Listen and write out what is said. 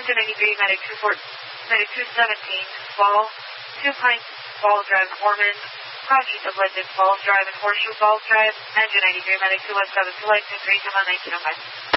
Engine 93, Medic 24, Medic 217, Ball, 2 Pints, Ball Drive, Foreman, Crossing of Legend, Balls Drive and Horseshoe Balls Drive, Engine 93, Medic 217, select 3, come on 1905.